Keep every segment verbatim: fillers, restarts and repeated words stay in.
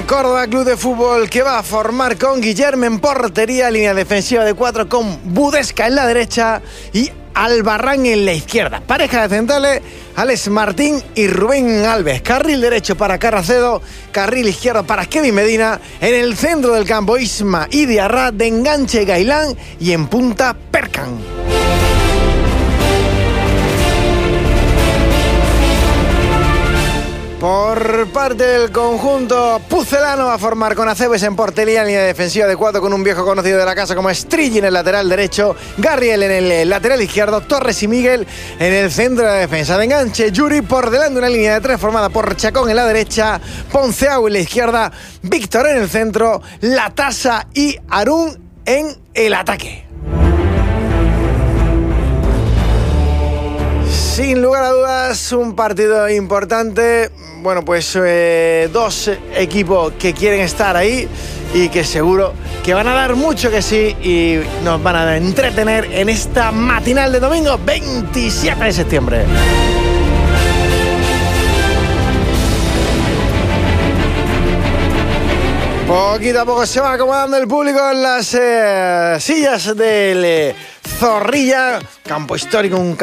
Córdoba Club de Fútbol, que va a formar con Guillermo en portería, línea defensiva de cuatro con Budesca en la derecha y Albarrán en la izquierda. Pareja de centrales, Alex Martín y Rubén Alves. Carril derecho para Carracedo, carril izquierdo para Kevin Medina. En el centro del campo, Isma y Diarra, de enganche Gailán y en punta Perkan. Por parte del conjunto pucelano va a formar con Aceves en portería, en línea defensiva de cuatro con un viejo conocido de la casa como Strilli en el lateral derecho, Garriel en el lateral izquierdo, Torres y Miguel en el centro de la defensa. De enganche, Yuri por delante, una línea de tres formada por Chacón en la derecha, Ponceau en la izquierda, Víctor en el centro, Latasa y Arún en el ataque. Sin lugar a dudas, un partido importante. Bueno, pues eh, dos equipos que quieren estar ahí y que seguro que van a dar mucho que sí y nos van a entretener en esta matinal de domingo veintisiete de septiembre. Poquito a poco se va acomodando el público en las eh, sillas del eh, Zorrilla, campo histórico, un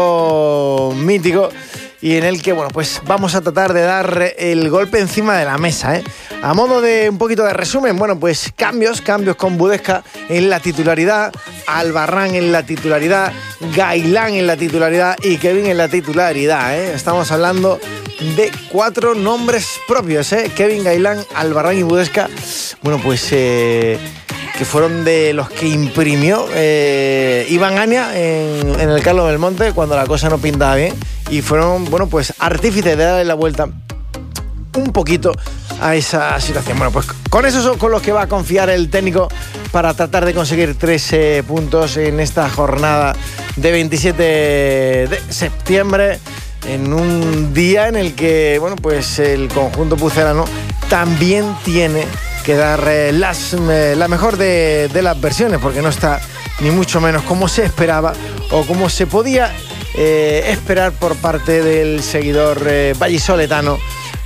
campo mítico y en el que, bueno, pues vamos a tratar de dar el golpe encima de la mesa, ¿eh? A modo de un poquito de resumen, bueno, pues cambios, cambios con Budesca en la titularidad, Albarrán en la titularidad, Gailán en la titularidad y Kevin en la titularidad, ¿eh? Estamos hablando de cuatro nombres propios, ¿eh? Kevin, Gailán, Albarrán y Budesca, bueno, pues eh, que fueron de los que imprimió eh, Iván Ania en, en el Carlos Belmonte cuando la cosa no pintaba bien y fueron, bueno, pues artífices de darle la vuelta un poquito a esa situación. Bueno, pues con eso son con los que va a confiar el técnico para tratar de conseguir trece puntos en esta jornada de veintisiete de septiembre, en un día en el que, bueno, pues el conjunto pucelano también tiene que dar eh, las, eh, la mejor de, de las versiones, porque no está ni mucho menos como se esperaba o como se podía eh, esperar por parte del seguidor eh, vallisoletano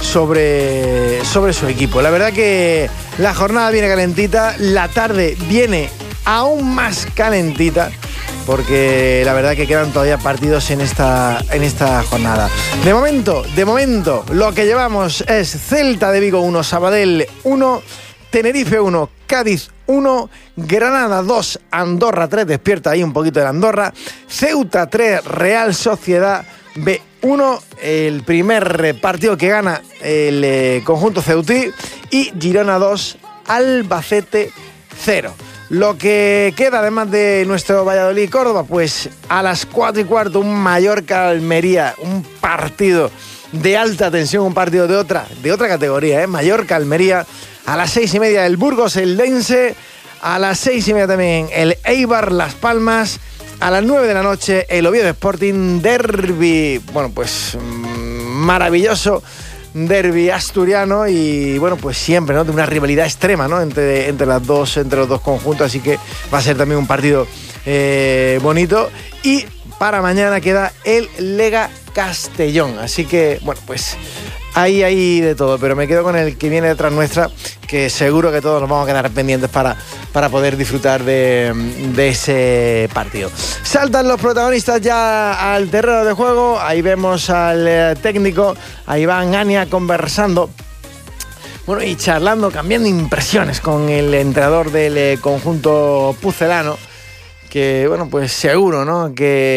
sobre, sobre su equipo. La verdad que la jornada viene calentita, la tarde viene aún más calentita, porque la verdad que quedan todavía partidos en esta, en esta jornada. De momento, de momento, lo que llevamos es Celta de Vigo uno, Sabadell uno, Tenerife uno, Cádiz uno, Granada dos, Andorra tres, despierta ahí un poquito de Andorra, Ceuta tres, Real Sociedad B uno, el primer partido que gana el eh, conjunto ceutí, y Girona dos, Albacete cero. Lo que queda, además de nuestro Valladolid y Córdoba, pues a las cuatro y cuarto un Mallorca-Almería, un partido de alta tensión, un partido de otra, de otra categoría, ¿eh? Mallorca-Almería. A las seis y media el Burgos, el Dense. A las seis y media también el Eibar, Las Palmas. A las nueve de la noche el Oviedo Sporting, derbi, bueno, pues maravilloso derbi asturiano y bueno, pues siempre, ¿no?, de una rivalidad extrema, ¿no?, entre, entre las dos, entre los dos conjuntos, así que va a ser también un partido eh, bonito. Y para mañana queda el Lega Castellón, así que bueno, pues ahí hay de todo, pero me quedo con el que viene detrás nuestra, que seguro que todos nos vamos a quedar pendientes para, para poder disfrutar de, de ese partido. Saltan los protagonistas ya al terreno de juego, ahí vemos al eh, técnico, a Iván Ania, conversando, bueno, y charlando, cambiando impresiones con el entrenador del eh, conjunto pucelano, que bueno, pues seguro, ¿no?,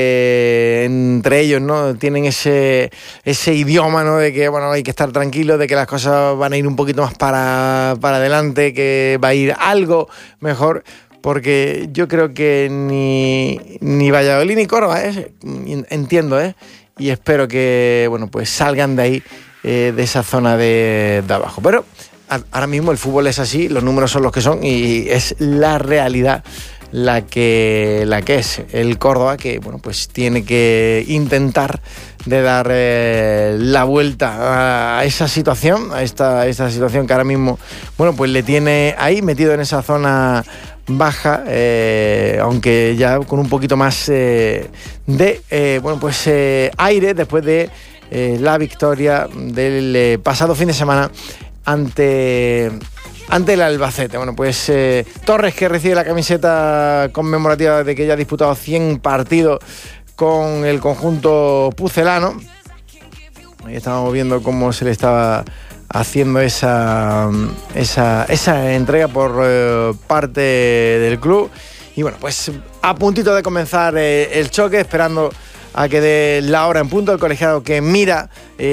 que entre ellos, ¿no?, tienen ese, ese idioma, ¿no?, de que bueno, hay que estar tranquilos, de que las cosas van a ir un poquito más para, para adelante, que va a ir algo mejor, porque yo creo que ni, ni Valladolid ni Córdoba, ¿eh?, entiendo, ¿eh?, y espero que bueno, pues salgan de ahí, eh, de esa zona de, de abajo. Pero ahora mismo el fútbol es así, los números son los que son y es la realidad la que, la que es el Córdoba, que bueno, pues tiene que intentar de dar eh, la vuelta a esa situación, a esta, esta situación que ahora mismo, bueno, pues le tiene ahí metido en esa zona baja, eh, aunque ya con un poquito más eh, de eh, bueno, pues eh, aire después de eh, la victoria del eh, pasado fin de semana ante, ante el Albacete. Bueno, pues eh, Torres, que recibe la camiseta conmemorativa de que ya ha disputado cien partidos con el conjunto pucelano. Ahí estábamos viendo cómo se le estaba haciendo esa, esa, esa entrega por eh, parte del club. Y bueno, pues a puntito de comenzar eh, el choque, esperando a que dé la hora en punto. El colegiado que mira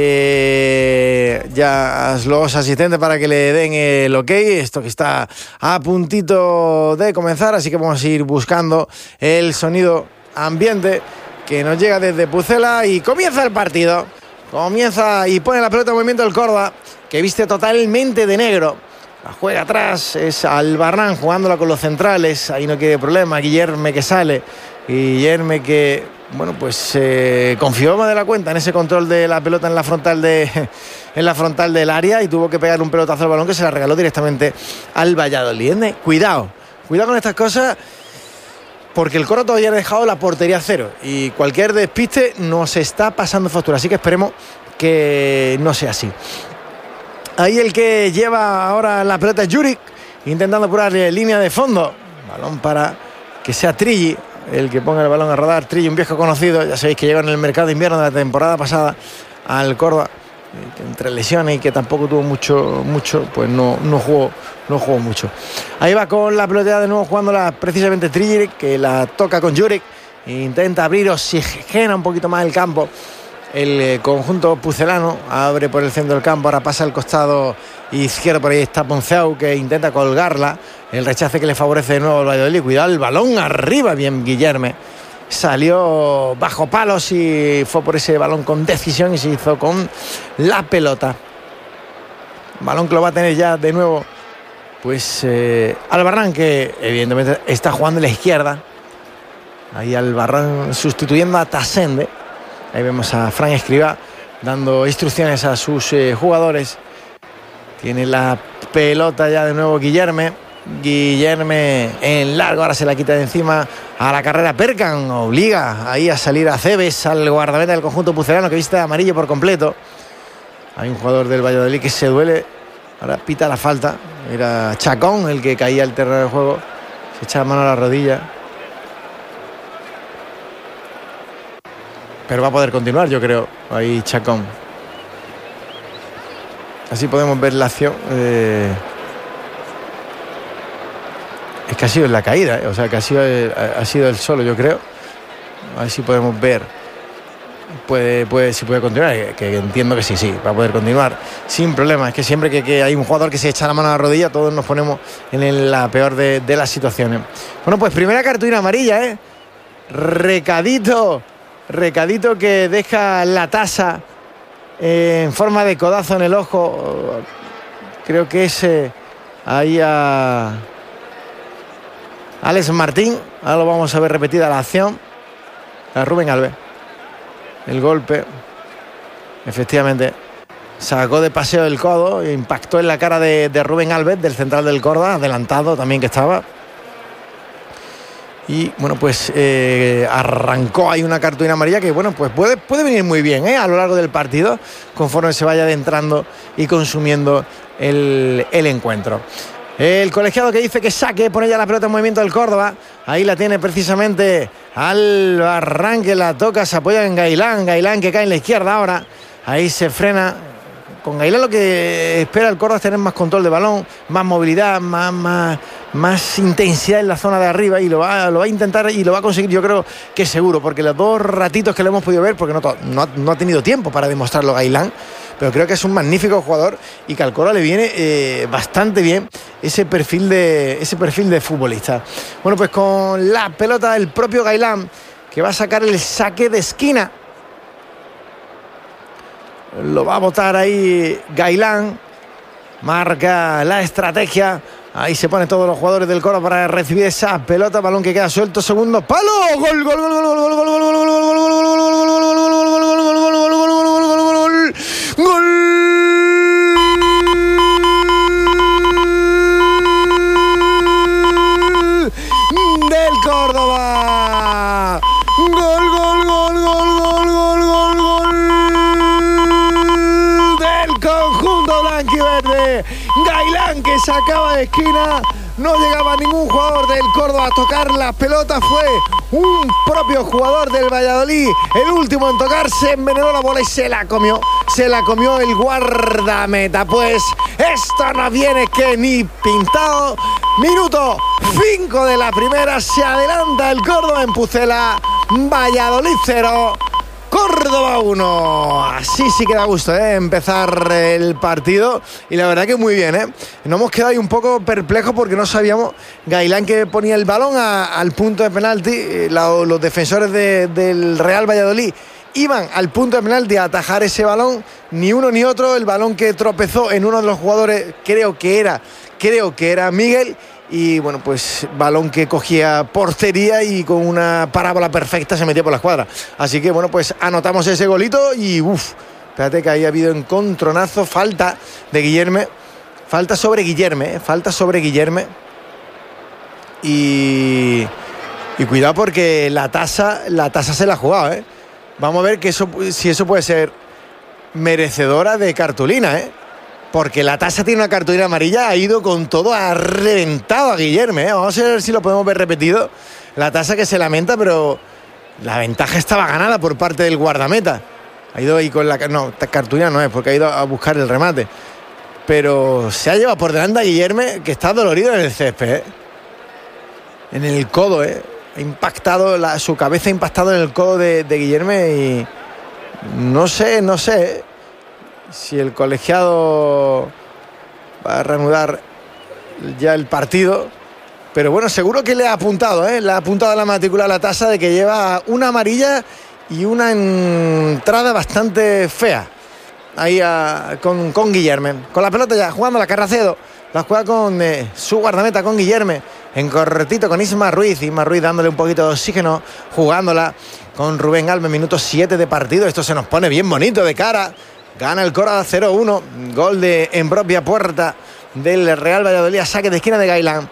eh, ya a los asistentes para que le den el ok. Esto que está a puntito de comenzar, así que vamos a ir buscando el sonido ambiente que nos llega desde Pucela y comienza el partido. Comienza y pone la pelota en movimiento el Córdoba, que viste totalmente de negro. La juega atrás, es Albarrán jugándola con los centrales. Ahí no quiere problema. Guillerme que sale. Guillerme que, bueno, pues eh, confió más de la cuenta en ese control de la pelota en la frontal de en la frontal del área y tuvo que pegar un pelotazo al balón que se la regaló directamente al Valladolid. ¿Eh? Cuidado, cuidado con estas cosas, porque el Coro todavía ha dejado la portería a cero y cualquier despiste nos está pasando factura. Así que esperemos que no sea así. Ahí el que lleva ahora la pelota es Juric, intentando apurarle línea de fondo. Balón para que sea Trilli el que ponga el balón a rodar. Trilli, un viejo conocido, ya sabéis que llegó en el mercado de invierno de la temporada pasada al Córdoba, que entre lesiones y que tampoco tuvo mucho, mucho pues no, no jugó no jugó mucho. Ahí va con la pelota de nuevo jugándola precisamente Trilli, que la toca con Juric, intenta abrir, oxigena un poquito más el campo. El conjunto pucelano abre por el centro del campo, ahora pasa al costado izquierdo, por ahí está Ponceu, que intenta colgarla, el rechace que le favorece de nuevo al Valladolid. Cuidado, el balón arriba, bien Guillerme, salió bajo palos y fue por ese balón con decisión y se hizo con la pelota. Balón que lo va a tener ya de nuevo pues eh, Albarrán, que evidentemente está jugando en la izquierda. Ahí Albarrán sustituyendo a Tasende. Ahí vemos a Fran Escribá dando instrucciones a sus eh, jugadores. Tiene la pelota ya de nuevo Guillerme. Guillerme en largo, ahora se la quita de encima a la carrera Perkan. Obliga ahí a salir a Cebes, al guardameta del conjunto pucelano, que viste amarillo por completo. Hay un jugador del Valladolid que se duele. Ahora pita la falta. Era Chacón el que caía al terreno del juego. Se echa la mano a la rodilla. Pero va a poder continuar, yo creo, ahí Chacón. Así podemos ver la acción. Eh... Es que ha sido en la caída, ¿eh? O sea, que ha sido, el, ha sido el solo, yo creo. A ver si podemos ver. Puede, puede, si puede continuar, que entiendo que sí, sí, va a poder continuar sin problema. Es que siempre que, que hay un jugador que se echa la mano a la rodilla, todos nos ponemos en la peor de, de las situaciones. Bueno, pues primera cartulina amarilla, ¿eh? Recadito. Recadito que deja la tasa eh, en forma de codazo en el ojo. Creo que es eh, ahí a Alex Martín. Ahora lo vamos a ver repetida la acción. A Rubén Alves. El golpe. Efectivamente. Sacó de paseo el codo. E impactó en la cara de, de Rubén Alves, del central del Córdoba. Adelantado también que estaba. Y bueno, pues eh, arrancó ahí una cartulina amarilla que, bueno, pues puede, puede venir muy bien ¿eh? A lo largo del partido, conforme se vaya adentrando y consumiendo el, el encuentro. El colegiado que dice que saque, pone ya la pelota en movimiento del Córdoba. Ahí la tiene precisamente Albarrán, que la toca, se apoya en Gailán. Gailán que cae en la izquierda ahora. Ahí se frena. Con Gailán lo que espera el Córdoba es tener más control de balón, más movilidad, más, más, más intensidad en la zona de arriba, y lo va, lo va a intentar y lo va a conseguir, yo creo que seguro, porque los dos ratitos que lo hemos podido ver, porque no, no, ha, no ha tenido tiempo para demostrarlo Gailán, pero creo que es un magnífico jugador y que al Córdoba le viene eh, bastante bien ese perfil, de, ese perfil de futbolista. Bueno, pues con la pelota del propio Gailán, que va a sacar el saque de esquina. Lo va a botar ahí Gailán. Marca la estrategia. Ahí se ponen todos los jugadores del Coro para recibir esa pelota. Balón que queda suelto. Segundo palo. Gol, gol, gol, gol, gol, gol, gol, gol, gol, gol, gol, gol, gol del Córdoba. Gol, gol, gol, gol, gol, gol, gol, gol del conjunto blanquiverde. Gailán, que sacaba de esquina. No llegaba ningún jugador del Córdoba a tocar la pelota. Fue un propio jugador del Valladolid, el último en tocar. Se envenenó la bola y se la comió. Se la comió el guardameta. Pues esto no viene que ni pintado. Minuto cinco de la primera. Se adelanta el Córdoba en Pucela. Valladolid cero, Córdoba uno. Así sí que da gusto, ¿eh? Empezar el partido. Y la verdad que muy bien, ¿eh? Nos hemos quedado ahí un poco perplejos porque no sabíamos. Gailán, que ponía el balón a, al punto de penalti. La, los defensores de, del Real Valladolid iban al punto de penalti a atajar ese balón. Ni uno ni otro. El balón que tropezó en uno de los jugadores, creo que era, creo que era Miguel. Y bueno, pues balón que cogía portería y con una parábola perfecta se metía por la escuadra. Así que bueno, pues anotamos ese golito y uff, espérate que ahí ha habido encontronazo, falta de Guillerme, falta sobre Guillerme, ¿eh? falta sobre Guillerme. Y, y cuidado porque la tasa, la tasa se la ha jugado, ¿eh? Vamos a ver que eso, si eso puede ser merecedora de cartulina, ¿eh? Porque la tasa tiene una cartulina amarilla, ha ido con todo, ha reventado a Guillerme, ¿eh? Vamos a ver si lo podemos ver repetido. La tasa que se lamenta, pero la ventaja estaba ganada por parte del guardameta. Ha ido ahí con la... No, cartulina no es, porque ha ido a buscar el remate. Pero se ha llevado por delante a Guillerme, que está dolorido en el césped, ¿eh? En el codo, ¿eh? Ha impactado, la, su cabeza ha impactado en el codo de, de Guillerme y... No sé, no sé, ¿eh? Si el colegiado va a reanudar ya el partido. Pero bueno, seguro que le ha apuntado, ¿eh? Le ha apuntado a la matrícula la tasa de que lleva una amarilla y una entrada bastante fea. Ahí a, con, con Guillerme. Con la pelota ya, jugando la Carracedo. La juega con eh, su guardameta, con Guillerme. En cortito con Isma Ruiz. Isma Ruiz dándole un poquito de oxígeno, jugándola con Rubén Alves. Minuto siete de partido. Esto se nos pone bien bonito de cara. Gana el Córdoba cero uno. Gol de en propia puerta del Real Valladolid. Saque de esquina de Gailán.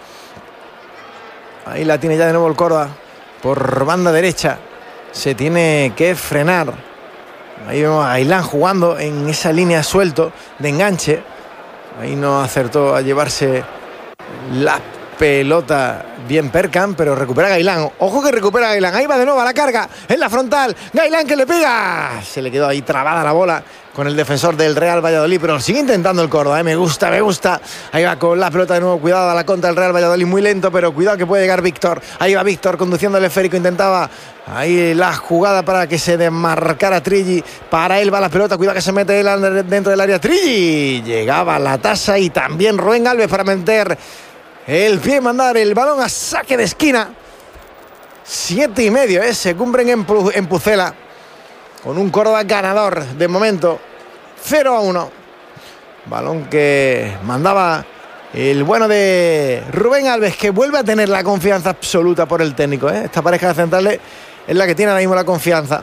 Ahí la tiene ya de nuevo el Córdoba. Por banda derecha. Se tiene que frenar. Ahí vemos a Gailán jugando en esa línea suelto de enganche. Ahí no acertó a llevarse la pelota bien Perkan, pero recupera Gailán. Ojo que recupera Gailán. Ahí va de nuevo a la carga en la frontal. Gailán que le pega. Se le quedó ahí trabada la bola con el defensor del Real Valladolid, pero sigue intentando el Córdoba, ¿eh? Me gusta, me gusta. Ahí va con la pelota de nuevo. Cuidado a la contra del Real Valladolid. Muy lento, pero cuidado que puede llegar Víctor. Ahí va Víctor conduciendo el esférico. Intentaba ahí la jugada para que se desmarcara Trilli. Para él va la pelota. Cuidado que se mete él dentro del área. Trilli. Llegaba la tasa y también Rubén Alves para meter el pie y mandar el balón a saque de esquina. Siete y medio, ¿eh? Se cumplen en, en Pucela. Con un Córdoba ganador de momento. cero a uno. Balón que mandaba el bueno de Rubén Alves, que vuelve a tener la confianza absoluta por el técnico, ¿eh? Esta pareja de centrales es la que tiene ahora mismo la confianza.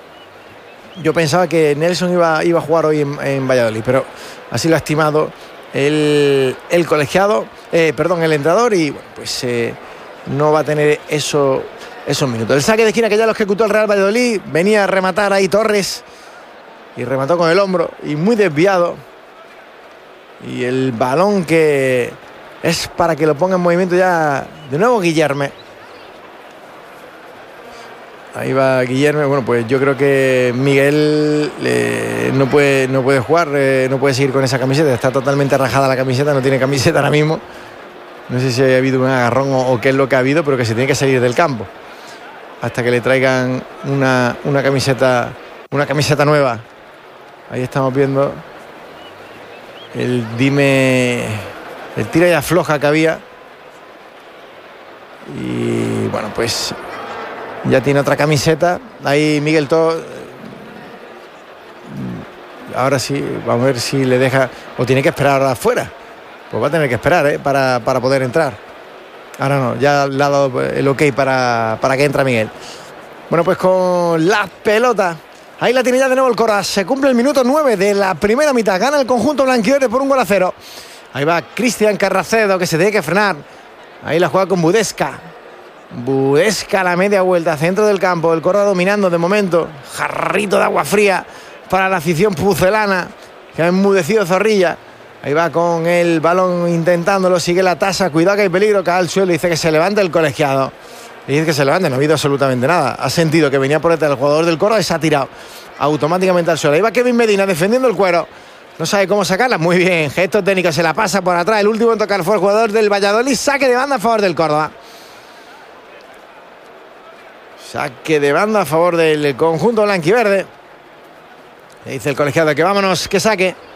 Yo pensaba que Nelson iba, iba a jugar hoy en, en Valladolid, pero así lo ha estimado el, el colegiado, eh, perdón, el entrenador, y bueno, pues eh, no va a tener eso, esos minutos. El saque de esquina que ya lo ejecutó el Real Valladolid. Venía a rematar ahí Torres y remató con el hombro y muy desviado. Y el balón que es para que lo ponga en movimiento ya de nuevo Guillerme. Ahí va Guillerme. Bueno, pues yo creo que Miguel eh, no, puede, no puede jugar, eh, no puede seguir con esa camiseta. Está totalmente rajada la camiseta, no tiene camiseta ahora mismo. No sé si ha habido un agarrón o, o qué es lo que ha habido, pero que se tiene que salir del campo hasta que le traigan una, una camiseta, una camiseta nueva. Ahí estamos viendo el dime, el tira y afloja que había. Y bueno, pues ya tiene otra camiseta. Ahí Miguel Tó. Ahora sí, vamos a ver si le deja o tiene que esperar afuera. Pues va a tener que esperar, ¿eh? para, para poder entrar. Ahora no, ya le ha dado el ok para, para que entre Miguel. Bueno, pues con la pelota. Ahí la tiene ya de nuevo el Córdoba. Se cumple el minuto nueve de la primera mitad. Gana el conjunto blanquiverde por un gol a cero. Ahí va Cristian Carracedo, que se tiene que frenar. Ahí la juega con Budesca. Budesca a la media vuelta, centro del campo. El Córdoba dominando de momento. Jarrito de agua fría para la afición pucelana, que ha enmudecido Zorrilla. Ahí va con el balón intentándolo, sigue la tasa, cuidado que hay peligro, cae al suelo, dice que se levante el colegiado. Y dice que se levante, no ha habido absolutamente nada. Ha sentido que venía por detrás el jugador del Córdoba y se ha tirado automáticamente al suelo. Ahí va Kevin Medina defendiendo el cuero. No sabe cómo sacarla. Muy bien, gesto técnico, se la pasa por atrás. El último en tocar fue el jugador del Valladolid. Saque de banda a favor del Córdoba. Saque de banda a favor del conjunto blanquiverde. Le dice el colegiado que vámonos, que saque.